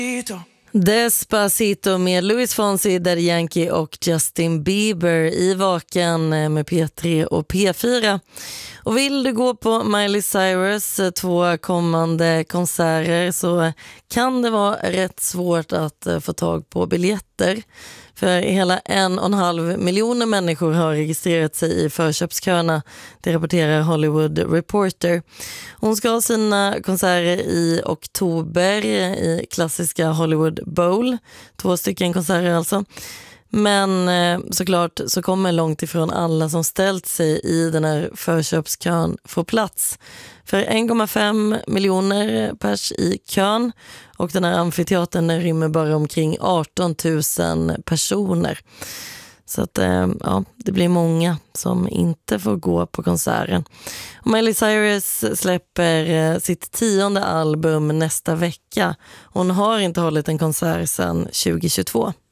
Despacito med Luis Fonsi, Daddy Yankee och Justin Bieber i Vaken med P3 och P4. Och vill du gå på Miley Cyrus 2 kommande konserter så kan det vara rätt svårt att få tag på biljetter. För hela 1,5 miljoner människor har registrerat sig i förköpsköerna, det rapporterar Hollywood Reporter. Hon ska ha sina konserter i oktober i klassiska Hollywood Bowl, 2 stycken konserter alltså. Men såklart så kommer långt ifrån alla som ställt sig i den här förköpskön få plats. För 1,5 miljoner pers i kön och den här amfiteatern rymmer bara omkring 18 000 personer. Så att ja, det blir många som inte får gå på konserten. Och Miley Cyrus släpper sitt 10:e album nästa vecka. Hon har inte hållit en konsert sedan 2022.